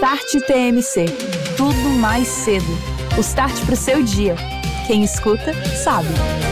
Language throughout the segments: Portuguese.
Start TMC. Tudo mais cedo. O start pro seu dia. Quem escuta, sabe.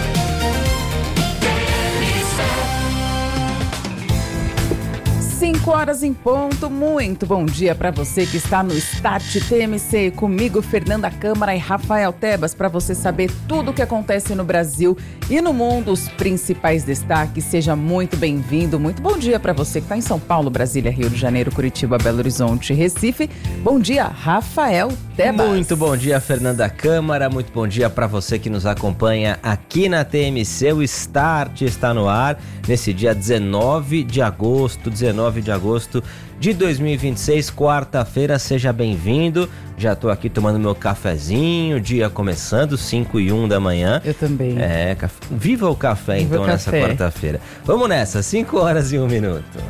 Cinco horas em ponto, muito bom dia para você que está no Start TMC, comigo Fernanda Câmara e Rafael Tebas, para você saber tudo o que acontece no Brasil e no mundo, os principais destaques. Seja muito bem-vindo, muito bom dia para você que está em São Paulo, Brasília, Rio de Janeiro, Curitiba, Belo Horizonte, Recife. Bom dia, Rafael Tebas. Muito bom dia, Fernanda Câmara, muito bom dia para você que nos acompanha aqui na TMC. O Start está no ar nesse dia 19 de agosto de 2026, quarta-feira. Seja bem-vindo. Já tô aqui tomando meu cafezinho, dia começando, 5h01 da manhã. Eu também. Viva o café, Viva então, nessa quarta-feira. Vamos nessa, 5 horas e 1 minuto.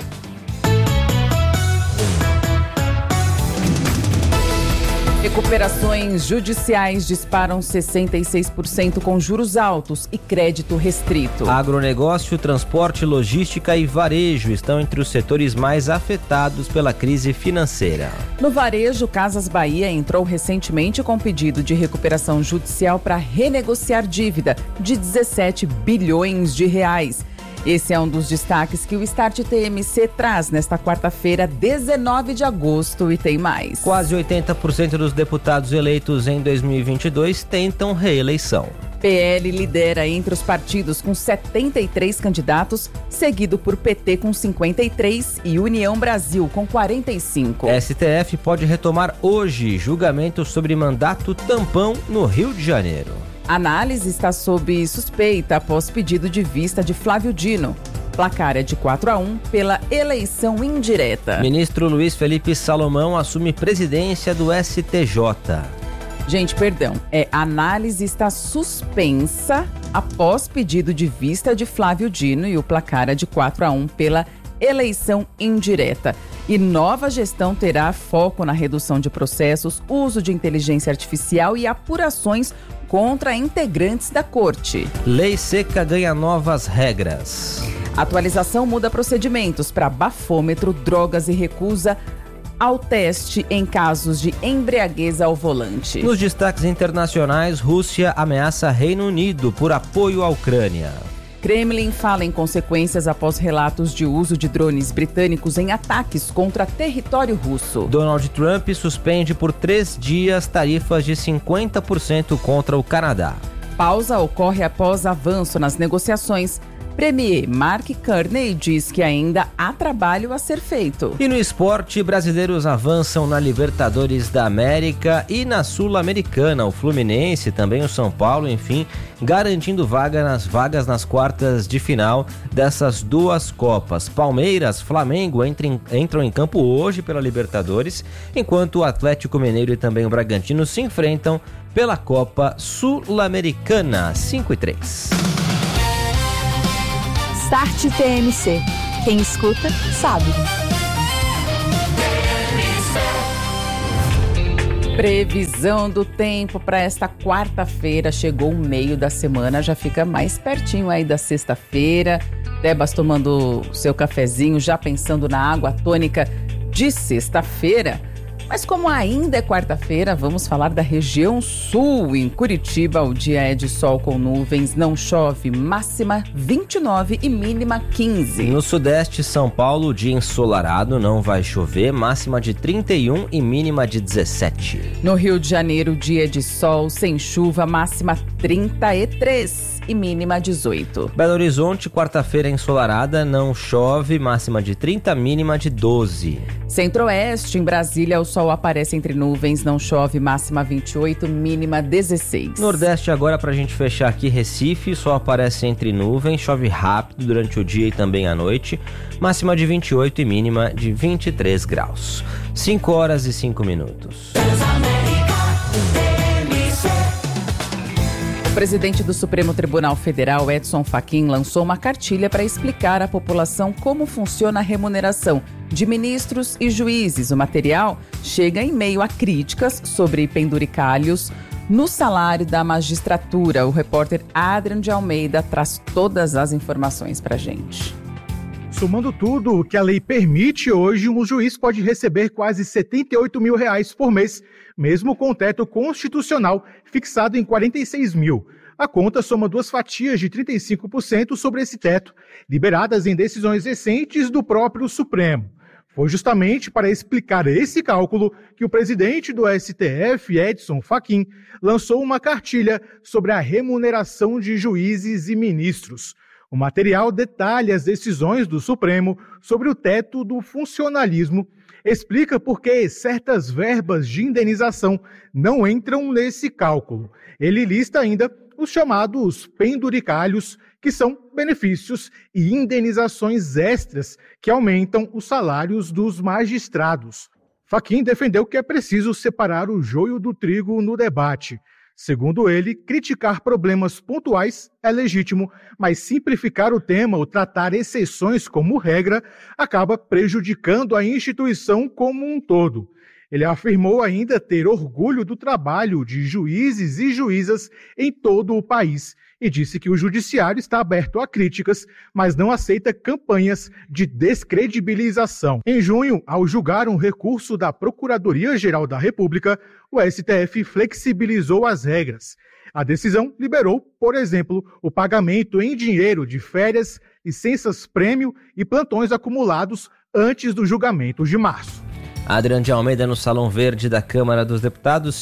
Recuperações judiciais disparam 66% com juros altos e crédito restrito. Agronegócio, transporte, logística e varejo estão entre os setores mais afetados pela crise financeira. No varejo, Casas Bahia entrou recentemente com pedido de recuperação judicial para renegociar dívida de 17 bilhões de reais. Esse é um dos destaques que o Start TMC traz nesta quarta-feira, 19 de agosto, e tem mais. Quase 80% dos deputados eleitos em 2022 tentam reeleição. PL lidera entre os partidos com 73 candidatos, seguido por PT com 53 e União Brasil com 45. STF pode retomar hoje julgamento sobre mandato tampão no Rio de Janeiro. Análise está sob suspeita após pedido de vista de Flávio Dino. Placar é de 4-1 pela eleição indireta. Ministro Luiz Felipe Salomão assume presidência do STJ. Análise está suspensa após pedido de vista de Flávio Dino e o placar é de 4-1 pela eleição indireta. E nova gestão terá foco na redução de processos, uso de inteligência artificial e apurações contra integrantes da corte. Lei seca ganha novas regras. Atualização muda procedimentos para bafômetro, drogas e recusa ao teste em casos de embriaguez ao volante. Nos destaques internacionais, Rússia ameaça Reino Unido por apoio à Ucrânia. Kremlin fala em consequências após relatos de uso de drones britânicos em ataques contra território russo. Donald Trump suspende por 3 dias tarifas de 50% contra o Canadá. Pausa ocorre após avanço nas negociações. Premier Mark Carney diz que ainda há trabalho a ser feito. E no esporte, brasileiros avançam na Libertadores da América e na Sul-Americana. O Fluminense, também o São Paulo, enfim, garantindo vagas nas quartas de final dessas duas Copas. Palmeiras, Flamengo entram em campo hoje pela Libertadores, enquanto o Atlético Mineiro e também o Bragantino se enfrentam pela Copa Sul-Americana. 5-3. Start TMC. Quem escuta, sabe. Previsão do tempo para esta quarta-feira. Chegou o meio da semana, já fica mais pertinho aí da sexta-feira. Tebas tomando seu cafezinho, já pensando na água tônica de sexta-feira. Mas como ainda é quarta-feira, vamos falar da região sul. Em Curitiba, o dia é de sol com nuvens, não chove, máxima 29 e mínima 15. No sudeste, São Paulo, dia ensolarado, não vai chover, máxima de 31 e mínima de 17. No Rio de Janeiro, dia de sol, sem chuva, máxima 33 e mínima 18. Belo Horizonte, quarta-feira ensolarada, não chove, máxima de 30, mínima de 12. Centro-Oeste, em Brasília, o sol aparece entre nuvens, não chove, máxima 28, mínima 16. Nordeste agora, pra gente fechar aqui, Recife, sol aparece entre nuvens, chove rápido durante o dia e também à noite, máxima de 28 e mínima de 23 graus. 5 horas e 5 minutos. O presidente do Supremo Tribunal Federal, Edson Fachin, lançou uma cartilha para explicar à população como funciona a remuneração de ministros e juízes. O material chega em meio a críticas sobre penduricalhos no salário da magistratura. O repórter Adrian de Almeida traz todas as informações para a gente. O Somando tudo o que a lei permite hoje, um juiz pode receber quase R$78 mil por mês, mesmo com o teto constitucional fixado em R$46 mil. A conta soma 2 fatias de 35% sobre esse teto, liberadas em decisões recentes do próprio Supremo. Foi justamente para explicar esse cálculo que o presidente do STF, Edson Fachin, lançou uma cartilha sobre a remuneração de juízes e ministros. O material detalha as decisões do Supremo sobre o teto do funcionalismo, explica por que certas verbas de indenização não entram nesse cálculo. Ele lista ainda os chamados penduricalhos, que são benefícios e indenizações extras que aumentam os salários dos magistrados. Fachin defendeu que é preciso separar o joio do trigo no debate. Segundo ele, criticar problemas pontuais é legítimo, mas simplificar o tema ou tratar exceções como regra acaba prejudicando a instituição como um todo. Ele afirmou ainda ter orgulho do trabalho de juízes e juízas em todo o país e disse que o judiciário está aberto a críticas, mas não aceita campanhas de descredibilização. Em junho, ao julgar um recurso da Procuradoria-Geral da República, o STF flexibilizou as regras. A decisão liberou, por exemplo, o pagamento em dinheiro de férias, licenças-prêmio e plantões acumulados antes do julgamento de março. Adriano de Almeida no Salão Verde da Câmara dos Deputados,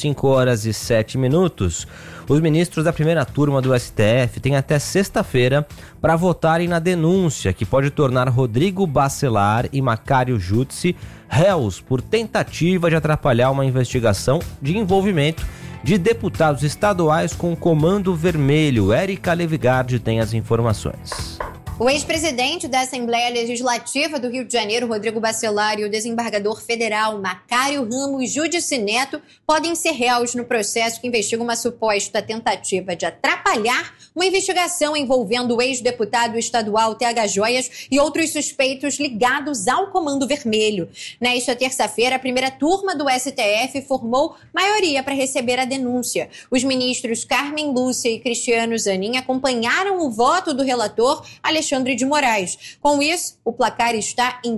5h07. Os ministros da primeira turma do STF têm até sexta-feira para votarem na denúncia que pode tornar Rodrigo Bacelar e Macário Jutsi réus por tentativa de atrapalhar uma investigação de envolvimento de deputados estaduais com o Comando Vermelho. Érica Levigardi tem as informações. O ex-presidente da Assembleia Legislativa do Rio de Janeiro, Rodrigo Bacelar, e o desembargador federal Macário Ramos Judici Neto podem ser réus no processo que investiga uma suposta tentativa de atrapalhar uma investigação envolvendo o ex-deputado estadual TH Joias e outros suspeitos ligados ao Comando Vermelho. Nesta terça-feira, a primeira turma do STF formou maioria para receber a denúncia. Os ministros Carmen Lúcia e Cristiano Zanin acompanharam o voto do relator Alexandre de Moraes. Com isso, o placar está em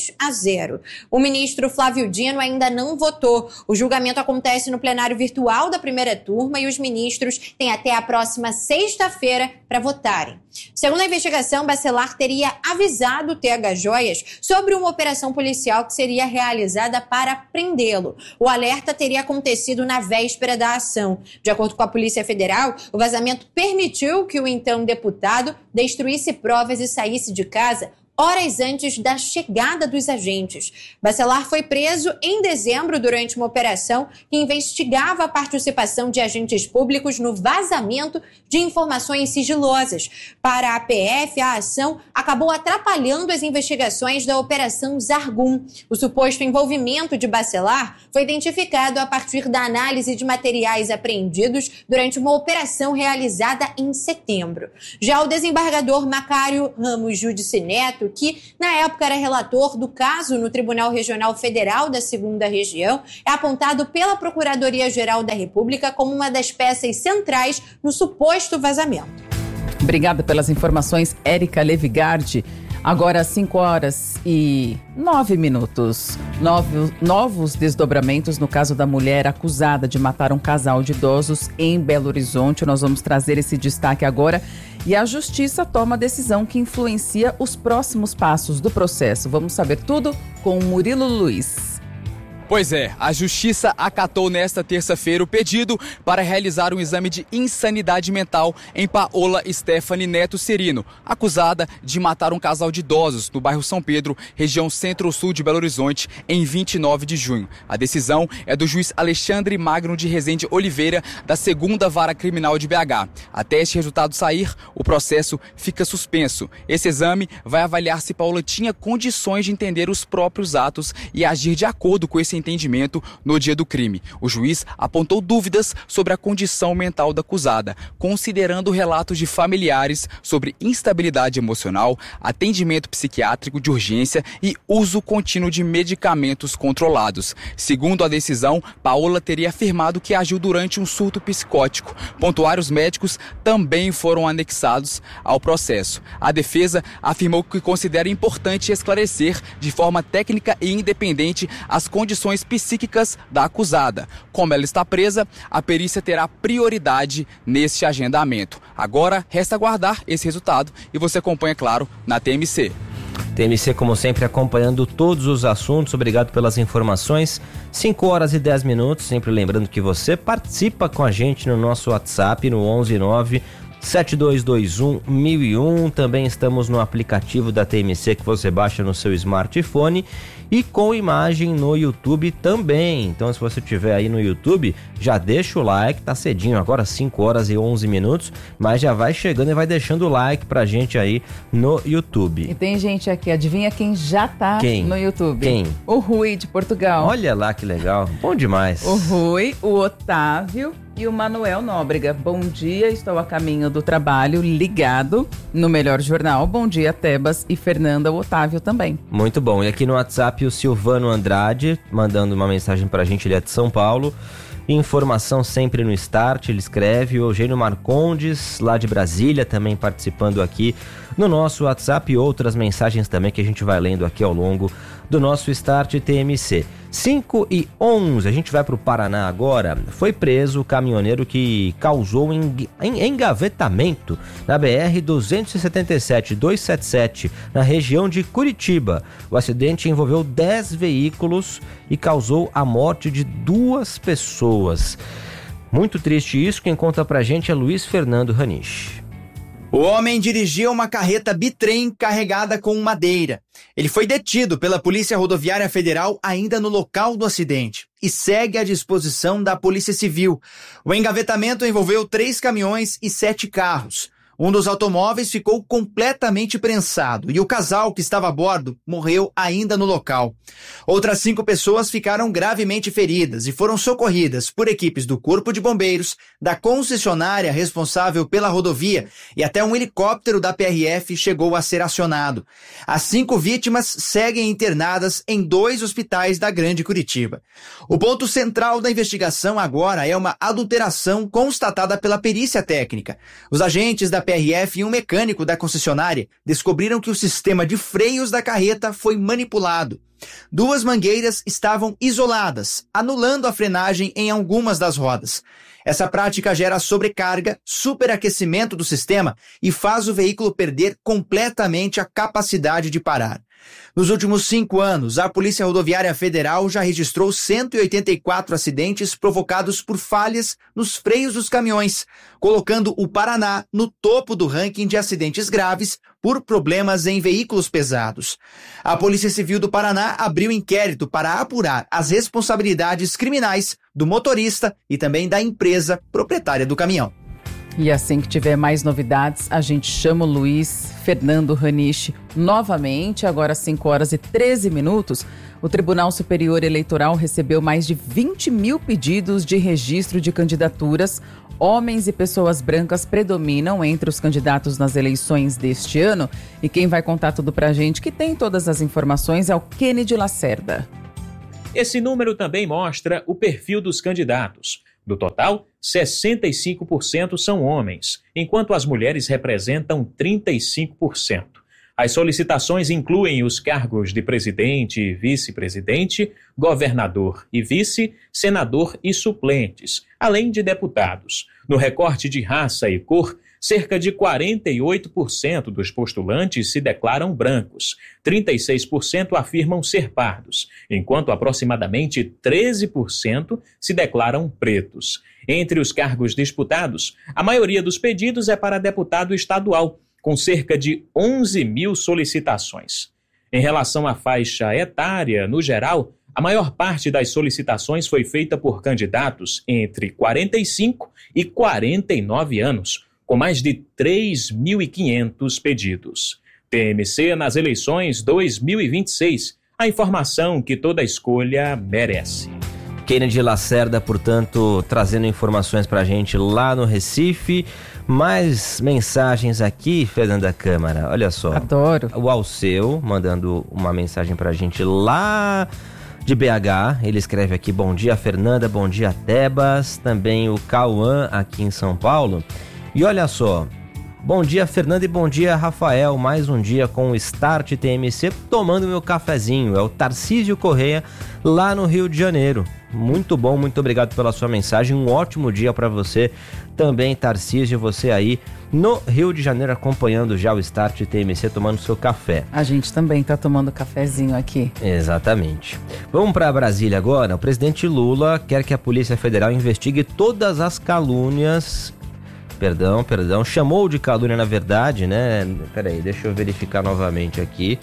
3-0. O ministro Flávio Dino ainda não votou. O julgamento acontece no plenário virtual da primeira turma e os ministros têm até a próxima sexta-feira para votarem. Segundo a investigação, Bacelar teria avisado o TH Joias sobre uma operação policial que seria realizada para prendê-lo. O alerta teria acontecido na véspera da ação. De acordo com a Polícia Federal, o vazamento permitiu que o então deputado destruísse provas e saísse de casa horas antes da chegada dos agentes. Bacelar foi preso em dezembro durante uma operação que investigava a participação de agentes públicos no vazamento de informações sigilosas. Para a PF, a ação acabou atrapalhando as investigações da Operação Zargum. O suposto envolvimento de Bacelar foi identificado a partir da análise de materiais apreendidos durante uma operação realizada em setembro. Já o desembargador Macário Ramos Judici Neto, que na época era relator do caso no Tribunal Regional Federal da 2ª Região, é apontado pela Procuradoria-Geral da República como uma das peças centrais no suposto vazamento. Obrigada pelas informações, Érica Levigardi. Agora 5h09. Novos desdobramentos no caso da mulher acusada de matar um casal de idosos em Belo Horizonte. Nós vamos trazer esse destaque agora. E a Justiça toma decisão que influencia os próximos passos do processo. Vamos saber tudo com o Murilo Luiz. Pois é, a Justiça acatou nesta terça-feira o pedido para realizar um exame de insanidade mental em Paola Stephanie Neto Serino, acusada de matar um casal de idosos no bairro São Pedro, região centro-sul de Belo Horizonte, em 29 de junho. A decisão é do juiz Alexandre Magno de Rezende Oliveira, da 2ª Vara Criminal de BH. Até este resultado sair, o processo fica suspenso. Esse exame vai avaliar se Paola tinha condições de entender os próprios atos e agir de acordo com esse tivesse entendimento no dia do crime. O juiz apontou dúvidas sobre a condição mental da acusada, considerando relatos de familiares sobre instabilidade emocional, atendimento psiquiátrico de urgência e uso contínuo de medicamentos controlados. Segundo a decisão, Paola teria afirmado que agiu durante um surto psicótico. Pontuários médicos também foram anexados ao processo. A defesa afirmou que considera importante esclarecer de forma técnica e independente as condições psíquicas da acusada. Como ela está presa, a perícia terá prioridade neste agendamento. Agora, resta aguardar esse resultado e você acompanha, claro, na TMC. TMC, como sempre, acompanhando todos os assuntos. Obrigado pelas informações. 5 horas e 10 minutos. Sempre lembrando que você participa com a gente no nosso WhatsApp, no 119-7221-1001. Também estamos no aplicativo da TMC que você baixa no seu smartphone e com imagem no YouTube também. Então, se você estiver aí no YouTube, já deixa o like, tá cedinho, agora 5 horas e 11 minutos, mas já vai chegando e vai deixando o like pra gente aí no YouTube. E tem gente aqui, adivinha quem já tá no YouTube? Quem? O Rui, de Portugal. Olha lá que legal, bom demais. O Rui, o Otávio e o Manuel Nóbrega. Bom dia, estou a caminho do trabalho, ligado no Melhor Jornal. Bom dia, Tebas e Fernanda, o Otávio também. Muito bom, e aqui no WhatsApp o Silvano Andrade, mandando uma mensagem pra gente, ele é de São Paulo. Informação sempre no Start, ele escreve. O Eugênio Marcondes, lá de Brasília, também participando aqui no nosso WhatsApp, e outras mensagens também que a gente vai lendo aqui ao longo do nosso Start TMC. 5 e 11, a gente vai para o Paraná agora. Foi preso o caminhoneiro que causou engavetamento na BR-277-277, na região de Curitiba. O acidente envolveu 10 veículos e causou a morte de 2 pessoas. Muito triste isso, quem conta pra gente é Luiz Fernando Ranisch. O homem dirigia uma carreta bitrem carregada com madeira. Ele foi detido pela Polícia Rodoviária Federal ainda no local do acidente e segue à disposição da Polícia Civil. O engavetamento envolveu 3 caminhões e 7 carros. Um dos automóveis ficou completamente prensado e o casal que estava a bordo morreu ainda no local. Outras 5 pessoas ficaram gravemente feridas e foram socorridas por equipes do Corpo de Bombeiros, da concessionária responsável pela rodovia, e até um helicóptero da PRF chegou a ser acionado. As 5 vítimas seguem internadas em 2 hospitais da Grande Curitiba. O ponto central da investigação agora é uma adulteração constatada pela perícia técnica. Os agentes da PRF e um mecânico da concessionária descobriram que o sistema de freios da carreta foi manipulado. 2 mangueiras estavam isoladas, anulando a frenagem em algumas das rodas. Essa prática gera sobrecarga, superaquecimento do sistema e faz o veículo perder completamente a capacidade de parar. Nos últimos 5 anos, a Polícia Rodoviária Federal já registrou 184 acidentes provocados por falhas nos freios dos caminhões, colocando o Paraná no topo do ranking de acidentes graves por problemas em veículos pesados. A Polícia Civil do Paraná abriu inquérito para apurar as responsabilidades criminais do motorista e também da empresa proprietária do caminhão. E assim que tiver mais novidades, a gente chama o Luiz Fernando Ranisch novamente. Agora 5 horas e 13 minutos. O Tribunal Superior Eleitoral recebeu mais de 20 mil pedidos de registro de candidaturas. Homens e pessoas brancas predominam entre os candidatos nas eleições deste ano. E quem vai contar tudo pra gente, que tem todas as informações, é o Kennedy Lacerda. Esse número também mostra o perfil dos candidatos. Do total, 65% são homens, enquanto as mulheres representam 35%. As solicitações incluem os cargos de presidente e vice-presidente, governador e vice, senador e suplentes, além de deputados. No recorte de raça e cor, cerca de 48% dos postulantes se declaram brancos, 36% afirmam ser pardos, enquanto aproximadamente 13% se declaram pretos. Entre os cargos disputados, a maioria dos pedidos é para deputado estadual, com cerca de 11 mil solicitações. Em relação à faixa etária, no geral, a maior parte das solicitações foi feita por candidatos entre 45 e 49 anos, com mais de 3.500 pedidos. TMC nas eleições 2026. A informação que toda escolha merece. Kennedy Lacerda, portanto, trazendo informações pra gente lá no Recife. Mais mensagens aqui, Fernanda Câmara, olha só. Adoro. O Alceu mandando uma mensagem pra gente lá de BH. Ele escreve aqui: bom dia, Fernanda, bom dia, Tebas. Também o Cauã aqui em São Paulo. E olha só, bom dia, Fernanda, e bom dia, Rafael. Mais um dia com o Start TMC, tomando meu cafezinho. É o Tarcísio Correia, lá no Rio de Janeiro. Muito bom, muito obrigado pela sua mensagem. Um ótimo dia para você também, Tarcísio, você aí no Rio de Janeiro acompanhando já o Start TMC, tomando seu café. A gente também tá tomando cafezinho aqui. Exatamente. Vamos para Brasília agora. O presidente Lula quer que a Polícia Federal investigue todas as calúnias. Perdão, chamou de calúnia na verdade, né? Peraí, deixa eu verificar novamente aqui.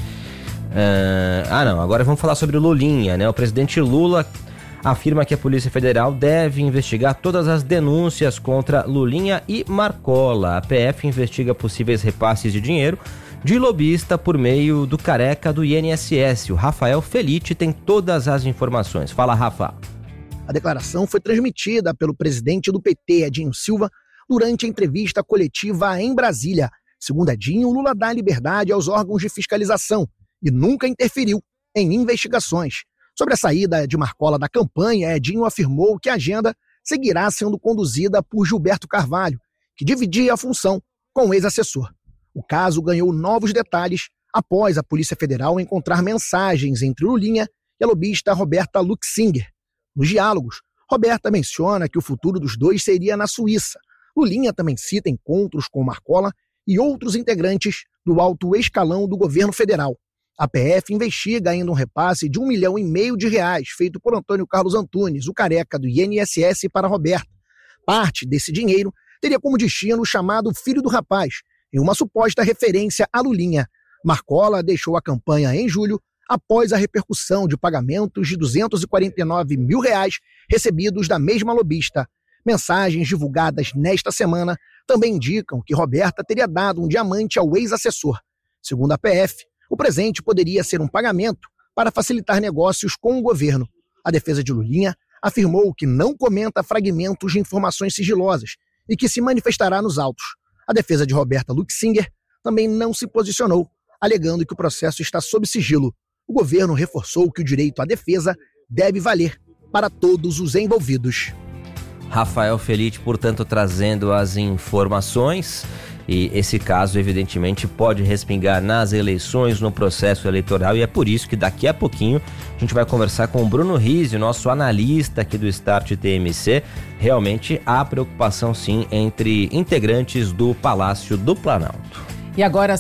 Agora vamos falar sobre o Lulinha, né? O presidente Lula afirma que a Polícia Federal deve investigar todas as denúncias contra Lulinha e Marcola. A PF investiga possíveis repasses de dinheiro de lobista por meio do careca do INSS. O Rafael Felitti tem todas as informações. Fala, Rafa. A declaração foi transmitida pelo presidente do PT, Edinho Silva, durante a entrevista coletiva em Brasília. Segundo Edinho, Lula dá liberdade aos órgãos de fiscalização e nunca interferiu em investigações. Sobre a saída de Marcola da campanha, Edinho afirmou que a agenda seguirá sendo conduzida por Gilberto Carvalho, que dividia a função com o ex-assessor. O caso ganhou novos detalhes após a Polícia Federal encontrar mensagens entre Lulinha e a lobista Roberta Luxinger. Nos diálogos, Roberta menciona que o futuro dos dois seria na Suíça. Lulinha também cita encontros com Marcola e outros integrantes do alto escalão do governo federal. A PF investiga ainda um repasse de R$1,5 milhão feito por Antônio Carlos Antunes, o careca do INSS, para Roberta. Parte desse dinheiro teria como destino o chamado filho do rapaz, em uma suposta referência a Lulinha. Marcola deixou a campanha em julho após a repercussão de pagamentos de R$249 mil recebidos da mesma lobista. Mensagens divulgadas nesta semana também indicam que Roberta teria dado um diamante ao ex-assessor. Segundo a PF, o presente poderia ser um pagamento para facilitar negócios com o governo. A defesa de Lulinha afirmou que não comenta fragmentos de informações sigilosas e que se manifestará nos autos. A defesa de Roberta Luxinger também não se posicionou, alegando que o processo está sob sigilo. O governo reforçou que o direito à defesa deve valer para todos os envolvidos. Rafael Felitti, portanto, trazendo as informações. E esse caso, evidentemente, pode respingar nas eleições, no processo eleitoral, e é por isso que daqui a pouquinho a gente vai conversar com o Bruno Rizzi, nosso analista aqui do Start TMC. Realmente há preocupação, sim, entre integrantes do Palácio do Planalto. E agora,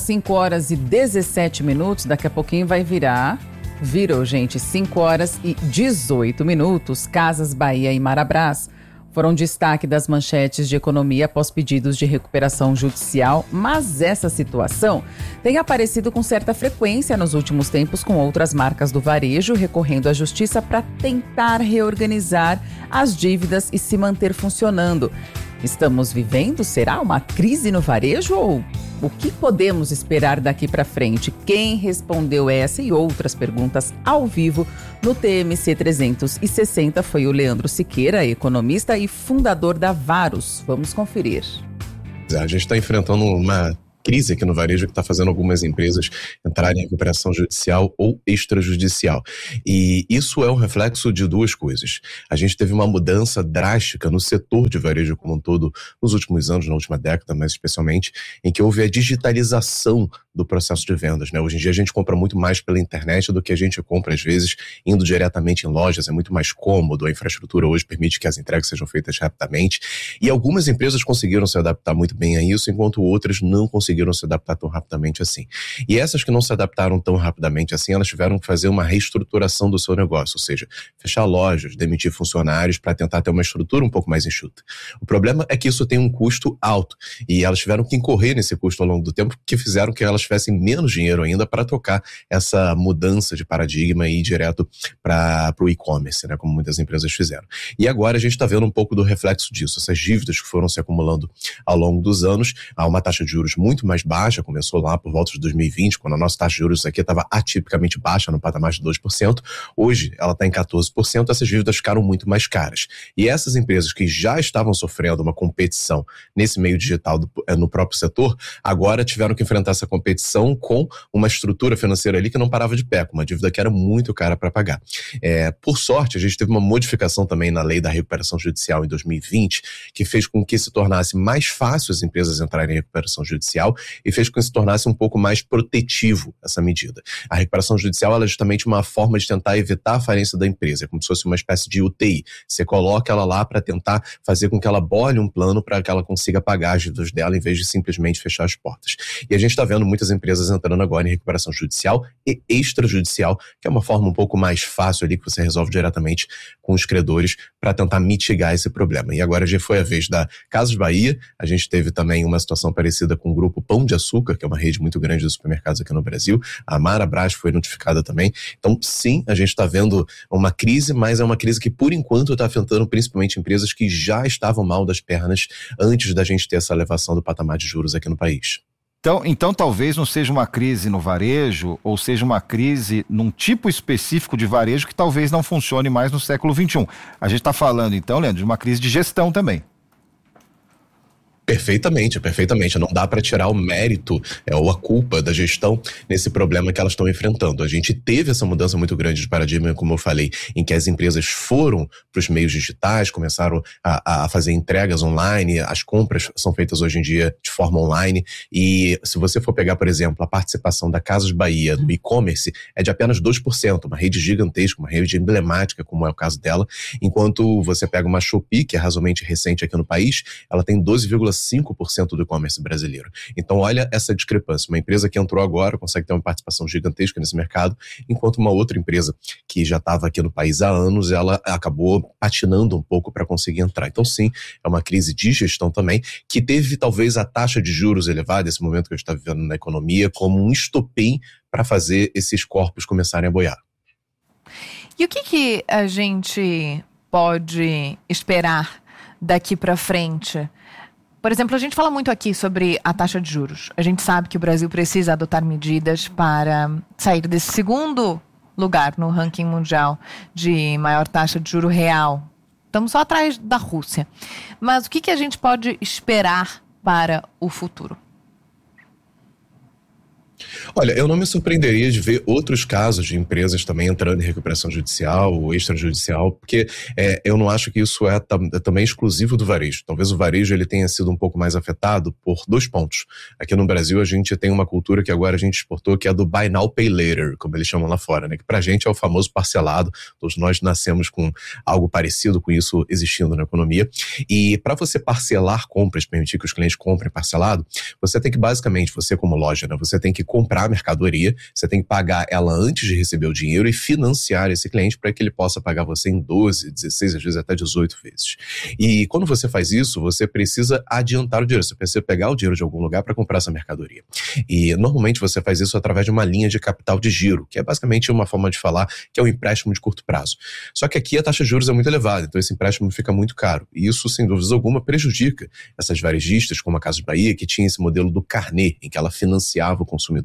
5h17, daqui a pouquinho vai virou, gente, 5h18, Casas Bahia e Marabras foram destaque das manchetes de economia após pedidos de recuperação judicial, mas essa situação tem aparecido com certa frequência nos últimos tempos com outras marcas do varejo recorrendo à justiça para tentar reorganizar as dívidas e se manter funcionando. Estamos vivendo, será, uma crise no varejo ou o que podemos esperar daqui para frente? Quem respondeu essa e outras perguntas ao vivo no TMC 360 foi o Leandro Siqueira, economista e fundador da Varus. Vamos conferir. A gente está enfrentando uma crise aqui no varejo que está fazendo algumas empresas entrarem em recuperação judicial ou extrajudicial. E isso é um reflexo de duas coisas. A gente teve uma mudança drástica no setor de varejo como um todo nos últimos anos, na última década mais especialmente, em que houve a digitalização do processo de vendas, né? Hoje em dia a gente compra muito mais pela internet do que a gente compra, às vezes, indo diretamente em lojas. É muito mais cômodo, a infraestrutura hoje permite que as entregas sejam feitas rapidamente. E algumas empresas conseguiram se adaptar muito bem a isso, enquanto outras não conseguiram se adaptar tão rapidamente assim. E essas que não se adaptaram tão rapidamente assim, elas tiveram que fazer uma reestruturação do seu negócio, ou seja, fechar lojas, demitir funcionários para tentar ter uma estrutura um pouco mais enxuta. O problema é que isso tem um custo alto e elas tiveram que incorrer nesse custo ao longo do tempo, que fizeram que elas elas tivessem menos dinheiro ainda para tocar essa mudança de paradigma e ir direto para o e-commerce, né, como muitas empresas fizeram. E agora a gente está vendo um pouco do reflexo disso, essas dívidas que foram se acumulando ao longo dos anos, há uma taxa de juros muito mais baixa, começou lá por volta de 2020, quando a nossa taxa de juros aqui estava atipicamente baixa, no patamar de 2%, hoje ela está em 14%, essas dívidas ficaram muito mais caras. E essas empresas que já estavam sofrendo uma competição nesse meio digital no próprio setor, agora tiveram que enfrentar essa competição com uma estrutura financeira ali que não parava de pé, com uma dívida que era muito cara para pagar. Por sorte, a gente teve uma modificação também na lei da recuperação judicial em 2020, que fez com que se tornasse mais fácil as empresas entrarem em recuperação judicial e fez com que se tornasse um pouco mais protetivo essa medida. A recuperação judicial ela é justamente uma forma de tentar evitar a falência da empresa, é como se fosse uma espécie de UTI. Você coloca ela lá para tentar fazer com que ela bole um plano para que ela consiga pagar as dívidas dela em vez de simplesmente fechar as portas. E a gente está vendo muitas empresas entrando agora em recuperação judicial e extrajudicial, que é uma forma um pouco mais fácil ali que você resolve diretamente com os credores para tentar mitigar esse problema. E agora já foi a vez da Casas Bahia, a gente teve também uma situação parecida com o grupo Pão de Açúcar, que é uma rede muito grande de supermercados aqui no Brasil, a Marabras foi notificada também. Então sim, a gente está vendo uma crise, mas é uma crise que por enquanto está afetando principalmente empresas que já estavam mal das pernas antes da gente ter essa elevação do patamar de juros aqui no país. Então talvez não seja uma crise no varejo, ou seja uma crise num tipo específico de varejo que talvez não funcione mais no século XXI. A gente está falando então, Leandro, de uma crise de gestão também. Perfeitamente. Não dá para tirar o mérito ou a culpa da gestão nesse problema que elas estão enfrentando. A gente teve essa mudança muito grande de paradigma, como eu falei, em que as empresas foram para os meios digitais, começaram a fazer entregas online, as compras são feitas hoje em dia de forma online, e se você for pegar, por exemplo, a participação da Casas Bahia no e-commerce é de apenas 2%, uma rede gigantesca, uma rede emblemática, como é o caso dela, enquanto você pega uma Shopee, que é razoavelmente recente aqui no país, ela tem 12,5% do e-commerce brasileiro. Então olha essa discrepância, uma empresa que entrou agora consegue ter uma participação gigantesca nesse mercado, enquanto uma outra empresa que já estava aqui no país há anos, ela acabou patinando um pouco para conseguir entrar. Então sim, é uma crise de gestão também, que teve talvez a taxa de juros elevada, esse momento que a gente está vivendo na economia, como um estopim para fazer esses corpos começarem a boiar. E o que a gente pode esperar daqui para frente? Por exemplo, a gente fala muito aqui sobre a taxa de juros. A gente sabe que o Brasil precisa adotar medidas para sair desse segundo lugar no ranking mundial de maior taxa de juro real. Estamos só atrás da Rússia. Mas o que a gente pode esperar para o futuro? Olha, eu não me surpreenderia de ver outros casos de empresas também entrando em recuperação judicial ou extrajudicial, porque eu não acho que isso é também exclusivo do varejo. Talvez o varejo ele tenha sido um pouco mais afetado por 2 pontos. Aqui no Brasil a gente tem uma cultura que agora a gente exportou, que é do Buy Now, Pay Later, como eles chamam lá fora, né? Que pra gente é o famoso parcelado. Todos nós nascemos com algo parecido com isso existindo na economia. E para você parcelar compras, permitir que os clientes comprem parcelado, você tem que basicamente, você como loja, né? Você tem que comprar a mercadoria, você tem que pagar ela antes de receber o dinheiro e financiar esse cliente para que ele possa pagar você em 12, 16, às vezes até 18 vezes. E quando você faz isso, você precisa adiantar o dinheiro, você precisa pegar o dinheiro de algum lugar para comprar essa mercadoria. E normalmente você faz isso através de uma linha de capital de giro, que é basicamente uma forma de falar que é um empréstimo de curto prazo. Só que aqui a taxa de juros é muito elevada, então esse empréstimo fica muito caro. E isso, sem dúvida alguma, prejudica essas varejistas, como a Casas Bahia, que tinha esse modelo do carnê, em que ela financiava o consumidor.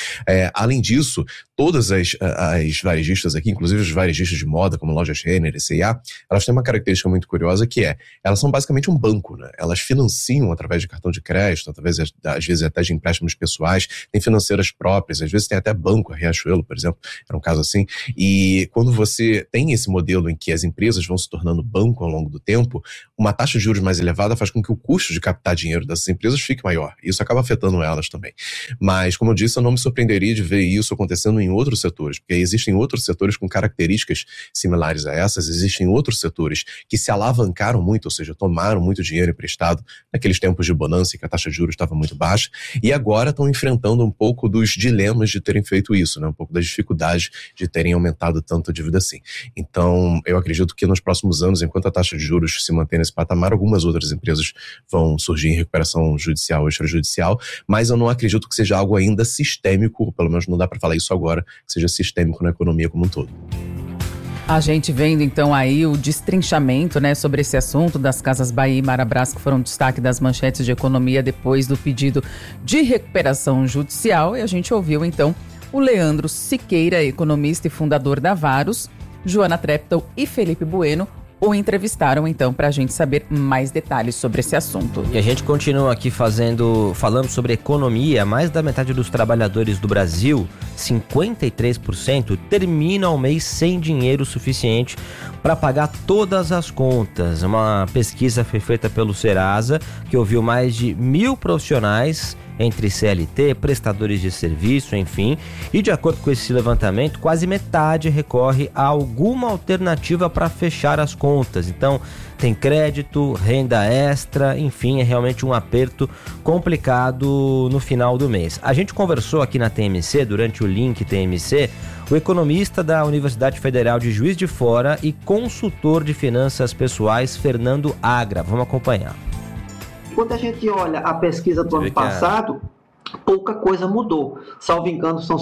Além disso, todas as varejistas aqui, inclusive os varejistas de moda, como Lojas Renner e C&A, elas têm uma característica muito curiosa que elas são basicamente um banco, né? Elas financiam através de cartão de crédito, através, às vezes, até de empréstimos pessoais, tem financeiras próprias, às vezes tem até banco, a Riachuelo, por exemplo, era um caso assim. E quando você tem esse modelo em que as empresas vão se tornando banco ao longo do tempo, uma taxa de juros mais elevada faz com que o custo de captar dinheiro dessas empresas fique maior. Isso acaba afetando elas também. Mas, como eu disse, eu não me surpreenderia de ver isso acontecendo em outros setores, porque existem outros setores com características similares a essas, existem outros setores que se alavancaram muito, ou seja, tomaram muito dinheiro emprestado naqueles tempos de bonança em que a taxa de juros estava muito baixa, e agora estão enfrentando um pouco dos dilemas de terem feito isso, né? Um pouco das dificuldades de terem aumentado tanto a dívida assim. Então, eu acredito que nos próximos anos, enquanto a taxa de juros se mantém nesse patamar, algumas outras empresas vão surgir em recuperação judicial ou extrajudicial, mas eu não acredito que seja algo ainda sistêmico, pelo menos não dá para falar isso agora, que seja sistêmico na economia como um todo. A gente vendo então aí o destrinchamento, né, sobre esse assunto das Casas Bahia e Marabras, que foram destaque das manchetes de economia depois do pedido de recuperação judicial. E a gente ouviu então o Leandro Siqueira, economista e fundador da Varos, Joana Treptow e Felipe Bueno, o entrevistaram então para a gente saber mais detalhes sobre esse assunto. E a gente continua aqui falando sobre economia. Mais da metade dos trabalhadores do Brasil, 53%, termina o mês sem dinheiro suficiente para pagar todas as contas. Uma pesquisa foi feita pelo Serasa, que ouviu mais de 1.000 profissionais entre CLT, prestadores de serviço, enfim, e de acordo com esse levantamento, quase metade recorre a alguma alternativa para fechar as contas. Então, tem crédito, renda extra, enfim, é realmente um aperto complicado no final do mês. A gente conversou aqui na TMC, durante o Link TMC, o economista da Universidade Federal de Juiz de Fora e consultor de finanças pessoais, Fernando Agra. Vamos acompanhar. Quando a gente olha a pesquisa do ano passado, pouca coisa mudou. Salvo engano, são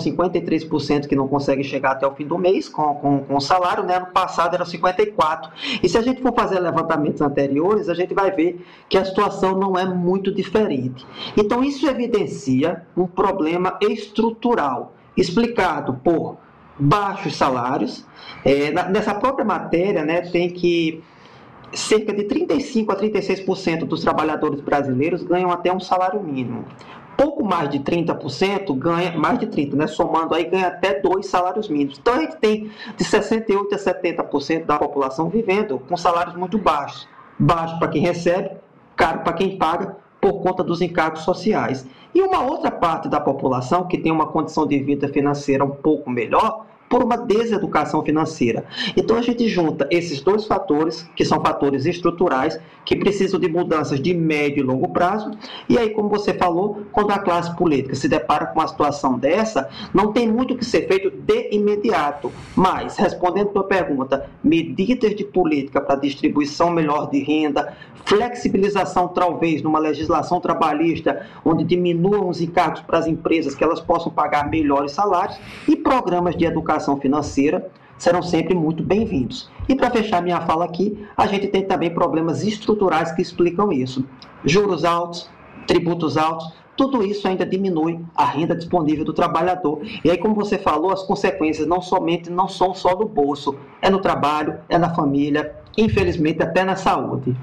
53% que não conseguem chegar até o fim do mês com o salário, né? Ano passado era 54%. E se a gente for fazer levantamentos anteriores, a gente vai ver que a situação não é muito diferente. Então, isso evidencia um problema estrutural, explicado por baixos salários. Nessa própria matéria, né, tem que cerca de 35% a 36% dos trabalhadores brasileiros ganham até um salário mínimo. Pouco mais de 30% ganha, mais de 30%, né? Somando aí, ganha até 2 salários mínimos. Então, a gente tem de 68% a 70% da população vivendo com salários muito baixos. Baixo para quem recebe, caro para quem paga, por conta dos encargos sociais. E uma outra parte da população que tem uma condição de vida financeira um pouco melhor, por uma deseducação financeira. Então a gente junta esses dois fatores, que são fatores estruturais, que precisam de mudanças de médio e longo prazo, e aí, como você falou, quando a classe política se depara com uma situação dessa, não tem muito o que ser feito de imediato, mas, respondendo a tua pergunta, medidas de política para distribuição melhor de renda, flexibilização talvez numa legislação trabalhista, onde diminuam os encargos para as empresas, que elas possam pagar melhores salários, e programas de educação financeira serão sempre muito bem-vindos. E para fechar minha fala aqui, a gente tem também problemas estruturais que explicam isso. Juros altos, tributos altos, tudo isso ainda diminui a renda disponível do trabalhador. E aí, como você falou, as consequências não são só do bolso, é no trabalho, é na família, infelizmente até na saúde.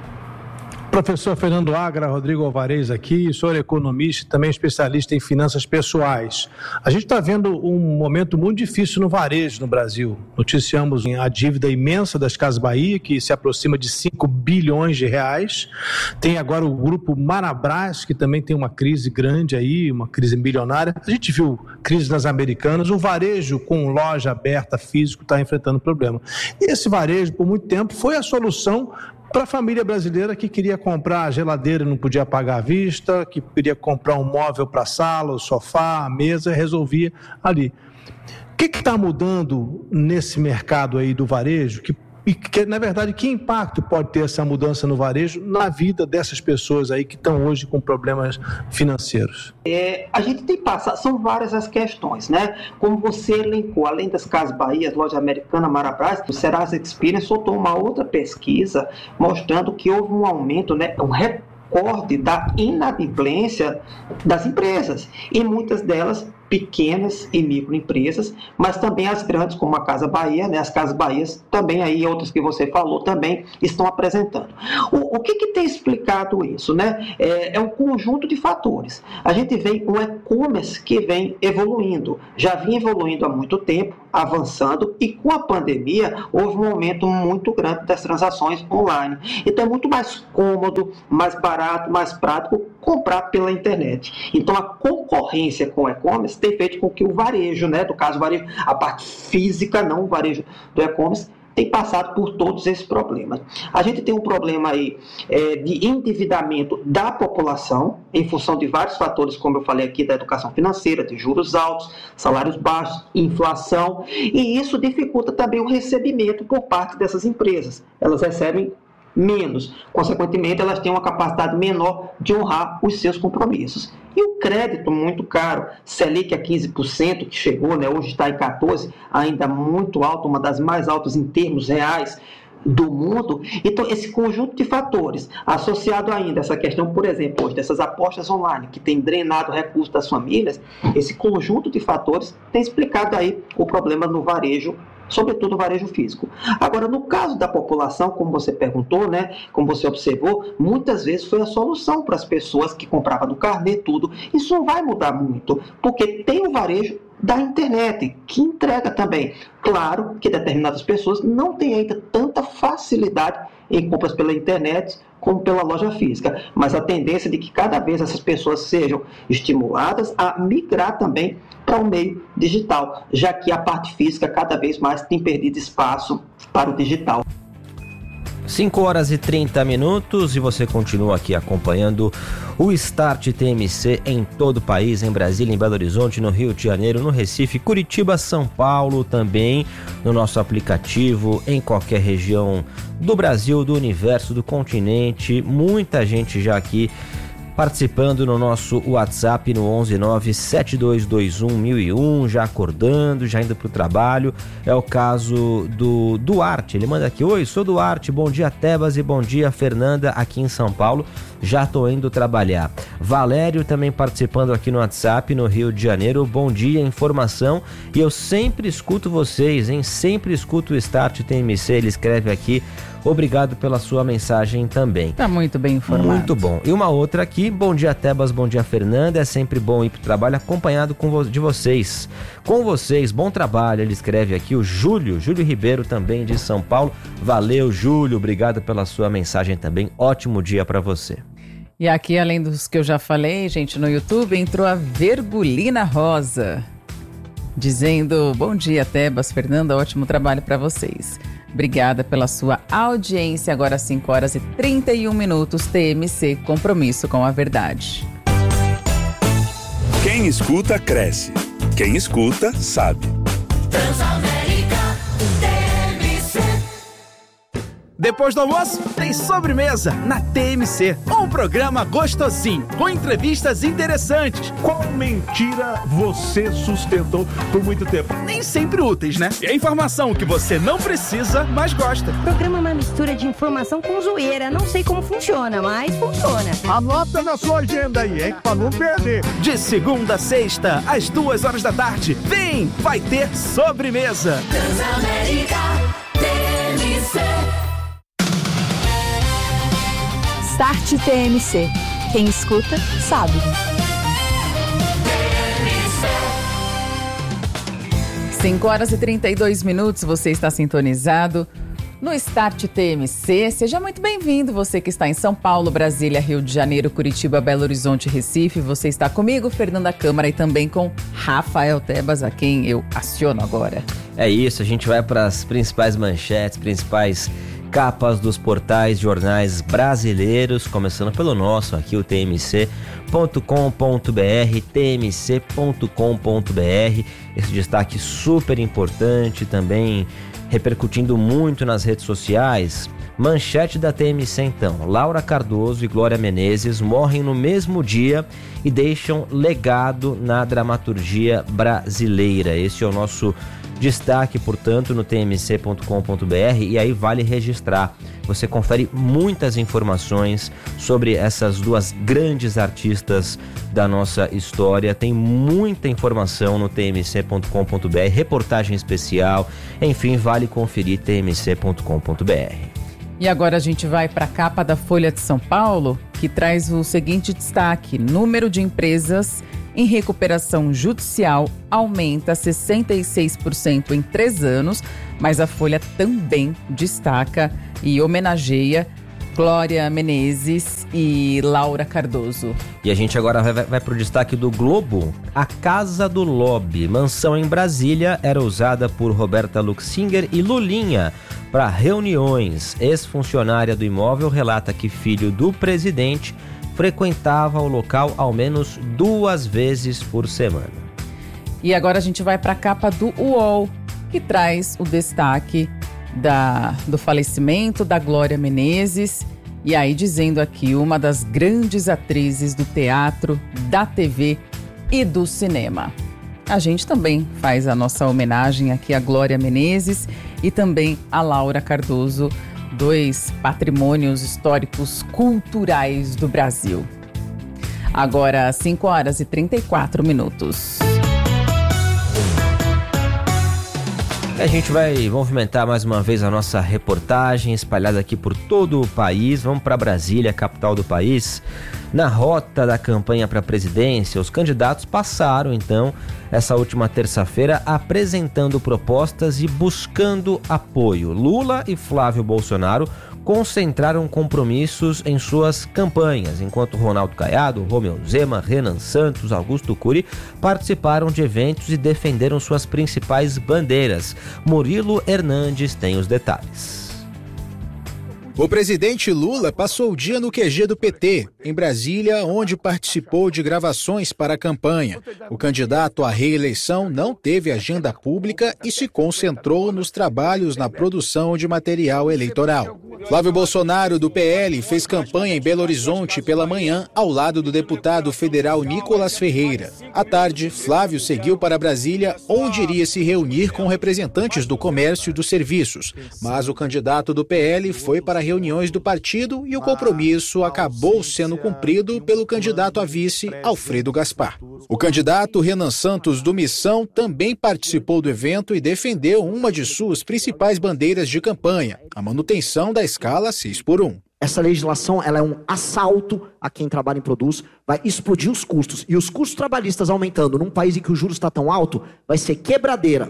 Professor Fernando Agra, Rodrigo Alvarez aqui, sou economista e também especialista em finanças pessoais. A gente está vendo um momento muito difícil no varejo no Brasil. Noticiamos a dívida imensa das Casas Bahia, que se aproxima de 5 bilhões de reais. Tem agora o grupo Marabras, que também tem uma crise grande aí, uma crise bilionária. A gente viu crise nas Americanas. O varejo com loja aberta, físico, está enfrentando problema. E esse varejo, por muito tempo, foi a solução para a família brasileira que queria comprar a geladeira e não podia pagar à vista, que queria comprar um móvel para a sala, o sofá, a mesa, resolvia ali. O que está mudando nesse mercado aí do varejo? Na verdade, que impacto pode ter essa mudança no varejo na vida dessas pessoas aí que estão hoje com problemas financeiros? A gente tem passado, são várias as questões, né? Como você elencou, além das Casas Bahia, Loja Americana, Marabras, o Serasa Experience soltou uma outra pesquisa mostrando que houve um aumento, né? Um recorde da inadimplência das empresas, e muitas delas pequenas e microempresas, mas também as grandes, como a Casa Bahia, né? As Casas Bahias também aí, outras que você falou, também estão apresentando. O que tem explicado isso, né? É um conjunto de fatores. A gente vê um e-commerce que vem evoluindo, já vinha evoluindo há muito tempo, avançando, e com a pandemia houve um aumento muito grande das transações online. Então é muito mais cômodo, mais barato, mais prático comprar pela internet. Então a concorrência com o e-commerce tem feito com que o varejo, né, do caso o varejo, a parte física, não o varejo do e-commerce, tem passado por todos esses problemas. A gente tem um problema aí de endividamento da população, em função de vários fatores, como eu falei aqui, da educação financeira, de juros altos, salários baixos, inflação, e isso dificulta também o recebimento por parte dessas empresas. Elas recebem menos. Consequentemente, elas têm uma capacidade menor de honrar os seus compromissos. E o crédito muito caro, Selic a 15%, que chegou, né, hoje está em 14%, ainda muito alto, uma das mais altas em termos reais do mundo. Então, esse conjunto de fatores, associado ainda a essa questão, por exemplo, hoje, dessas apostas online, que tem drenado recursos das famílias, esse conjunto de fatores tem explicado aí o problema no varejo, sobretudo o varejo físico. Agora, no caso da população, como você perguntou, né, como você observou, muitas vezes foi a solução para as pessoas que compravam no carnê, tudo. Isso não vai mudar muito, porque tem o varejo da internet, que entrega também. Claro que determinadas pessoas não têm ainda tanta facilidade em compras pela internet como pela loja física, mas a tendência de que cada vez essas pessoas sejam estimuladas a migrar também para o meio digital, já que a parte física cada vez mais tem perdido espaço para o digital. 5 horas e 30 minutos e você continua aqui acompanhando o Start TMC em todo o país, em Brasília, em Belo Horizonte, no Rio de Janeiro, no Recife, Curitiba, São Paulo, também no nosso aplicativo, em qualquer região do Brasil, do universo, do continente. Muita gente já aqui participando no nosso WhatsApp no 11972211001, já acordando, já indo pro trabalho. É o caso do Duarte, ele manda aqui: oi, sou Duarte, bom dia Tebas e bom dia Fernanda, aqui em São Paulo, já tô indo trabalhar. Valério também participando aqui no WhatsApp no Rio de Janeiro, bom dia, informação, e eu sempre escuto vocês, hein, sempre escuto o Start TMC, ele escreve aqui. Obrigado pela sua mensagem também. Tá muito bem informado. Muito bom. E uma outra aqui: bom dia Tebas, bom dia Fernanda, é sempre bom ir pro trabalho acompanhado de vocês. Com vocês, bom trabalho, ele escreve aqui, o Júlio Ribeiro também de São Paulo. Valeu, Júlio, obrigado pela sua mensagem também, ótimo dia para você. E aqui, além dos que eu já falei, gente, no YouTube, entrou a Vergulina Rosa, dizendo: bom dia Tebas, Fernanda, ótimo trabalho para vocês. Obrigada pela sua audiência. Agora 5 horas e 31 minutos. TMC, compromisso com a verdade. Quem escuta, cresce. Quem escuta, sabe. Transamérica TMC. Depois do almoço, tem sobremesa na TMC. Um programa gostosinho, com entrevistas interessantes. Qual mentira você sustentou por muito tempo? Nem sempre úteis, né? E a informação que você não precisa, mas gosta. O programa é uma mistura de informação com zoeira. Não sei como funciona, mas funciona. Anota na sua agenda aí, hein? Pra não perder. De segunda a sexta, às 2 da tarde. Vem, vai ter sobremesa. Transamérica TMC. Start TMC. Quem escuta, sabe. 5 horas e 32 minutos, você está sintonizado no Start TMC. Seja muito bem-vindo, você que está em São Paulo, Brasília, Rio de Janeiro, Curitiba, Belo Horizonte, Recife. Você está comigo, Fernanda Câmara, e também com Rafael Tebas, a quem eu aciono agora. É isso, a gente vai para as principais manchetes, principais capas dos portais jornais brasileiros, começando pelo nosso aqui, o tmc.com.br, tmc.com.br. Esse destaque super importante, também repercutindo muito nas redes sociais. Manchete da TMC então: Laura Cardoso e Glória Menezes morrem no mesmo dia e deixam legado na dramaturgia brasileira. Esse é o nosso destaque, portanto, no tmc.com.br, e aí vale registrar. Você confere muitas informações sobre essas duas grandes artistas da nossa história. Tem muita informação no tmc.com.br, reportagem especial, enfim, vale conferir tmc.com.br. E agora a gente vai para a capa da Folha de São Paulo, que traz o seguinte destaque: número de empresas em recuperação judicial aumenta 66% em 3 anos, mas a Folha também destaca e homenageia Glória Menezes e Laura Cardoso. E a gente agora vai para o destaque do Globo. A Casa do Lobby, mansão em Brasília, era usada por Roberta Luxinger e Lulinha para reuniões. Ex-funcionária do imóvel relata que filho do presidente frequentava o local ao menos 2 vezes por semana. E agora a gente vai para a capa do UOL, que traz o destaque do falecimento da Glória Menezes. E aí dizendo aqui, uma das grandes atrizes do teatro, da TV e do cinema. A gente também faz a nossa homenagem aqui à Glória Menezes e também a Laura Cardoso, dois patrimônios históricos culturais do Brasil. Agora, 5h34. A gente vai movimentar mais uma vez a nossa reportagem espalhada aqui por todo o país. Vamos para Brasília, capital do país. Na rota da campanha para a presidência, os candidatos passaram, então, essa última terça-feira, apresentando propostas e buscando apoio. Lula e Flávio Bolsonaro concentraram compromissos em suas campanhas, enquanto Ronaldo Caiado, Romeu Zema, Renan Santos, Augusto Cury participaram de eventos e defenderam suas principais bandeiras. Murilo Hernandes tem os detalhes. O presidente Lula passou o dia no QG do PT, em Brasília, onde participou de gravações para a campanha. O candidato à reeleição não teve agenda pública e se concentrou nos trabalhos na produção de material eleitoral. Flávio Bolsonaro, do PL, fez campanha em Belo Horizonte pela manhã, ao lado do deputado federal Nicolas Ferreira. À tarde, Flávio seguiu para Brasília, onde iria se reunir com representantes do comércio e dos serviços. Mas o candidato do PL foi para reuniões do partido e o compromisso acabou sendo cumprido pelo candidato a vice, Alfredo Gaspar. O candidato Renan Santos, do Missão, também participou do evento e defendeu uma de suas principais bandeiras de campanha, a manutenção da escala 6x1. Essa legislação ela é um assalto a quem trabalha em produtos, vai explodir os custos. E os custos trabalhistas aumentando num país em que o juros está tão alto, vai ser quebradeira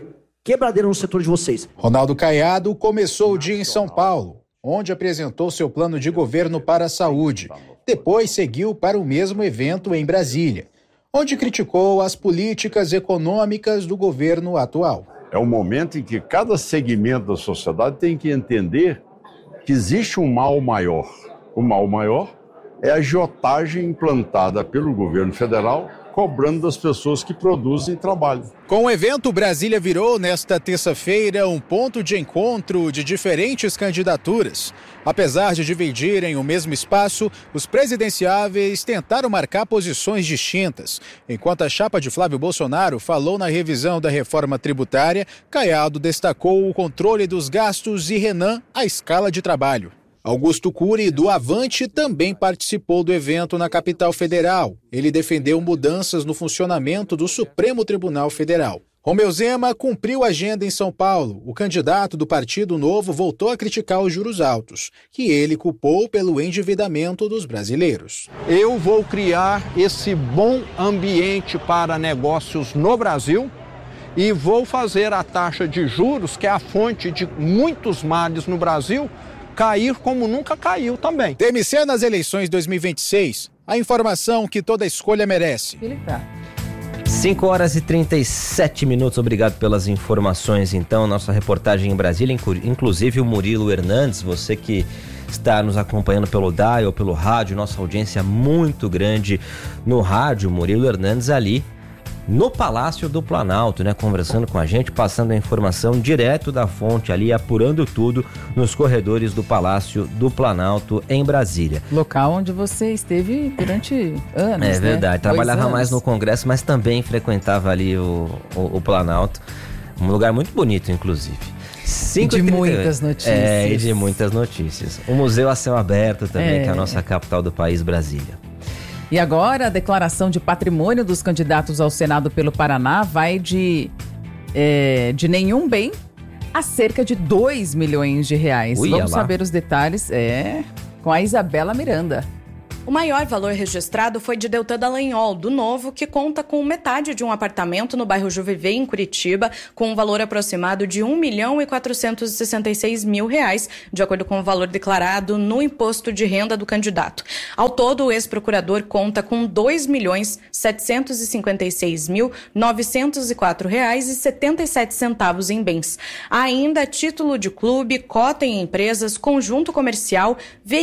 no setor de vocês. Ronaldo Caiado começou o dia em São Paulo, onde apresentou seu plano de governo para a saúde. Depois seguiu para o mesmo evento em Brasília, onde criticou as políticas econômicas do governo atual. É um momento em que cada segmento da sociedade tem que entender que existe um mal maior. O mal maior é a agiotagem implantada pelo governo federal, cobrando das pessoas que produzem trabalho. Com o evento, Brasília virou, nesta terça-feira, um ponto de encontro de diferentes candidaturas. Apesar de dividirem o mesmo espaço, os presidenciáveis tentaram marcar posições distintas. Enquanto a chapa de Flávio Bolsonaro falou na revisão da reforma tributária, Caiado destacou o controle dos gastos e Renan a escala de trabalho. Augusto Cury, do Avante, também participou do evento na capital federal. Ele defendeu mudanças no funcionamento do Supremo Tribunal Federal. Romeu Zema cumpriu a agenda em São Paulo. O candidato do Partido Novo voltou a criticar os juros altos, que ele culpou pelo endividamento dos brasileiros. Eu vou criar esse bom ambiente para negócios no Brasil e vou fazer a taxa de juros, que é a fonte de muitos males no Brasil, cair como nunca caiu também. TMC nas eleições 2026. A informação que toda escolha merece. 5h37. Obrigado pelas informações. Então, nossa reportagem em Brasília, inclusive o Murilo Hernandes, você que está nos acompanhando pelo dial, pelo rádio, nossa audiência muito grande no rádio. Murilo Hernandes ali no Palácio do Planalto, né, conversando com a gente, passando a informação direto da fonte ali, apurando tudo nos corredores do Palácio do Planalto em Brasília. Local onde você esteve durante anos, É verdade, né? Trabalhava mais no Congresso, mas também frequentava ali o Planalto, um lugar muito bonito, inclusive. E de muitas notícias. E de muitas notícias. O Museu a Céu Aberto também, que é a nossa capital do país, Brasília. E agora a declaração de patrimônio dos candidatos ao Senado pelo Paraná vai de nenhum bem a cerca de 2 milhões de reais. Vamos saber os detalhes com a Isabela Miranda. O maior valor registrado foi de Deltan Dallagnol, do Novo, que conta com metade de um apartamento no bairro Juvivé, em Curitiba, com um valor aproximado de R$ 1.466.000, de acordo com o valor declarado no imposto de renda do candidato. Ao todo, o ex-procurador conta com R$ 2.756.904,77 em bens. Há ainda título de clube, cota em empresas, conjunto comercial,